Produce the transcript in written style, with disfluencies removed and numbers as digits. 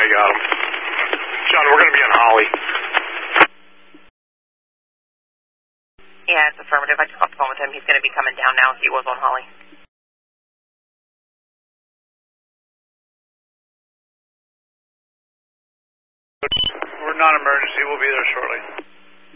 I got him. John, we're going to be on Holly. Yeah, it's affirmative. I just got the phone with him. He's going to be coming down now. He was on Holly. We're non-emergency. We'll be there shortly.